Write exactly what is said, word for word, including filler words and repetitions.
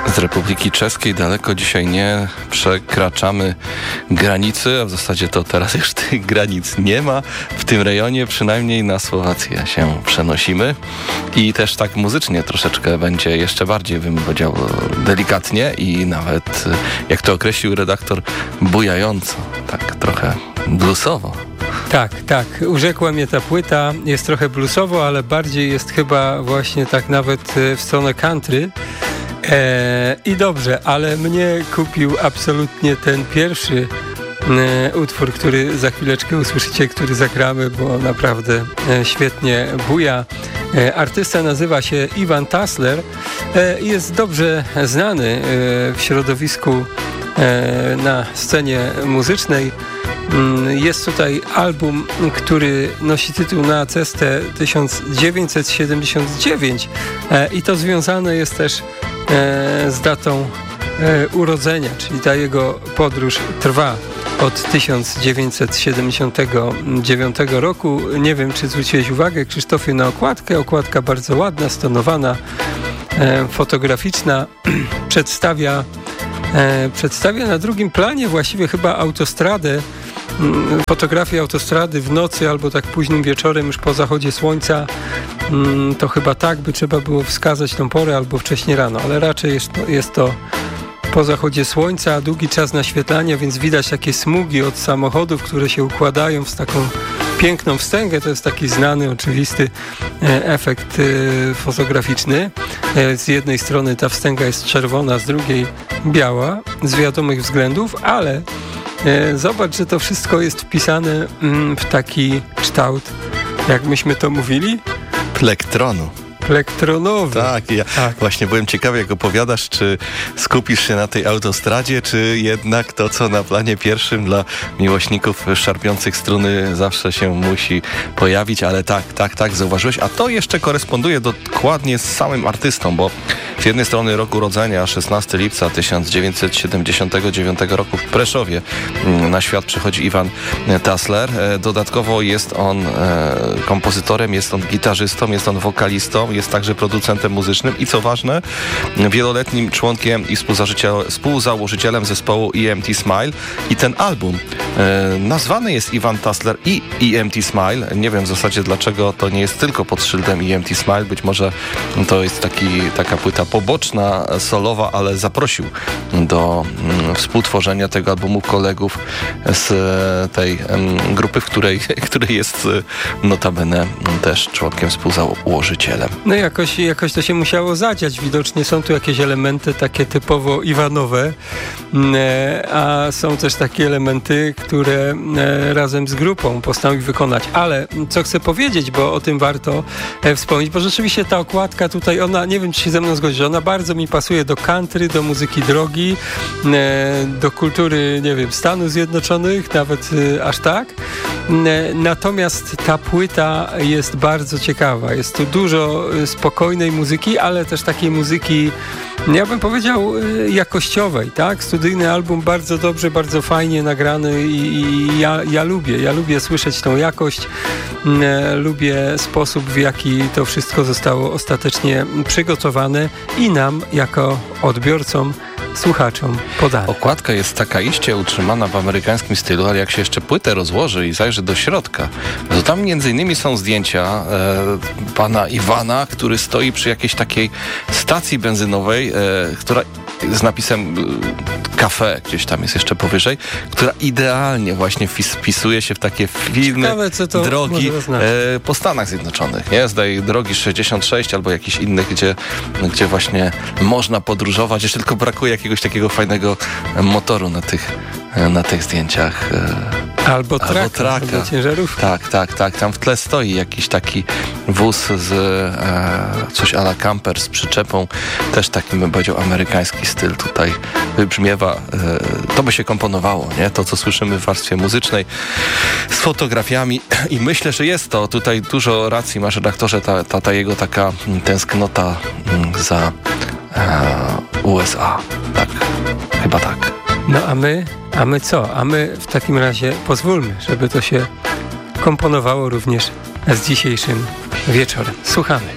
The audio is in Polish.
Z Republiki Czeskiej daleko dzisiaj nie przekraczamy granicy, a w zasadzie to teraz już tych granic nie ma. W tym rejonie przynajmniej na Słowację się przenosimy i też tak muzycznie troszeczkę będzie jeszcze bardziej, bym powiedział, delikatnie i nawet, jak to określił redaktor, bujająco, tak trochę bluesowo. Tak, tak. Urzekła mnie ta płyta. Jest trochę bluesowo, ale bardziej jest chyba właśnie tak nawet w stronę country. Eee, I dobrze, ale mnie kupił absolutnie ten pierwszy e, utwór, który za chwileczkę usłyszycie, który zagramy, bo naprawdę e, świetnie buja. E, artysta nazywa się Ivan Tasler e, i jest dobrze znany e, w środowisku e, na scenie muzycznej. Jest tutaj album, który nosi tytuł Na cestę tysiąc dziewięćset siedemdziesiąt dziewięć i to związane jest też z datą urodzenia, czyli ta jego podróż trwa od tysiąc dziewięćset siedemdziesiątego dziewiątego roku. Nie wiem, czy zwróciłeś uwagę, Krzysztofie, na okładkę. Okładka bardzo ładna, stonowana, fotograficzna, przedstawia przedstawia na drugim planie właściwie chyba autostradę, fotografię autostrady w nocy albo tak późnym wieczorem już po zachodzie słońca. To chyba tak by trzeba było wskazać tą porę albo wcześniej rano, ale raczej jest to, jest to po zachodzie słońca, długi czas naświetlania, więc widać takie smugi od samochodów, które się układają w taką piękną wstęgę. To jest taki znany, oczywisty efekt fotograficzny. Z jednej strony ta wstęga jest czerwona, z drugiej biała, z wiadomych względów, ale zobacz, że to wszystko jest wpisane w taki kształt, jak myśmy to mówili? Plektronu. Plektronowy. Tak, ja tak. Właśnie byłem ciekawy, jak opowiadasz, czy skupisz się na tej autostradzie, czy jednak to, co na planie pierwszym dla miłośników szarpiących struny zawsze się musi pojawić, ale tak, tak, tak, zauważyłeś. A to jeszcze koresponduje dokładnie z samym artystą, bo z jednej strony rok urodzenia, szesnastego lipca tysiąc dziewięćset siedemdziesiątego dziewiątego roku w Preszowie na świat przychodzi Ivan Tasler. Dodatkowo jest on kompozytorem, jest on gitarzystą, jest on wokalistą, jest także producentem muzycznym i co ważne, wieloletnim członkiem i współzałożycielem zespołu E M T Smile i ten album e, nazwany jest Ivan Tasler i E M T Smile. Nie wiem w zasadzie dlaczego to nie jest tylko pod szyldem E M T Smile, być może to jest taki, taka płyta poboczna, solowa, ale zaprosił do mm, współtworzenia tego albumu kolegów z tej mm, grupy, w której, której jest notabene też członkiem, współzałożycielem. No jakoś, jakoś to się musiało zadziać. Widocznie są tu jakieś elementy takie typowo Iwanowe, a są też takie elementy, które razem z grupą postanowił wykonać. Ale co chcę powiedzieć, bo o tym warto wspomnieć, bo rzeczywiście ta okładka tutaj, ona, nie wiem, czy się ze mną zgodzi, ona bardzo mi pasuje do country, do muzyki drogi, do kultury, nie wiem, Stanów Zjednoczonych, nawet aż tak. Natomiast ta płyta jest bardzo ciekawa. Jest tu dużo spokojnej muzyki, ale też takiej muzyki, ja bym powiedział, jakościowej, tak? Studyjny album bardzo dobrze, bardzo fajnie nagrany i, i ja, ja lubię, ja lubię słyszeć tą jakość, e, lubię sposób, w jaki to wszystko zostało ostatecznie przygotowane i nam, jako odbiorcom, słuchaczom podane. Okładka jest taka iście utrzymana w amerykańskim stylu, ale jak się jeszcze płytę rozłoży i zajrzy do środka, to tam między innymi są zdjęcia e, pana Iwana, który stoi przy jakiejś takiej stacji benzynowej, e, która z napisem Cafe, gdzieś tam jest jeszcze powyżej, która idealnie właśnie wpisuje się w takie filmy, Ciekawe, co to drogi e, po Stanach Zjednoczonych, nie? Zdaje drogi sześćdziesiąt sześć albo jakichś innych, gdzie, gdzie właśnie można podróżować, jeszcze tylko brakuje jakiegoś takiego fajnego motoru na tych, na tych zdjęciach. Albo traka, albo traka. Albo ciężarówka. Tak, tak, tak. Tam w tle stoi jakiś taki wóz z e, coś a la camper z przyczepą. Też taki, bym powiedział, amerykański styl tutaj wybrzmiewa. E, to by się komponowało, nie? To, co słyszymy w warstwie muzycznej z fotografiami i myślę, że jest to. Tutaj dużo racji masz, redaktorze, ta, ta, ta jego taka tęsknota za e, U S A. Tak, chyba tak. No a my, a my co? A my w takim razie pozwólmy, żeby to się komponowało również z dzisiejszym wieczorem. Słuchamy.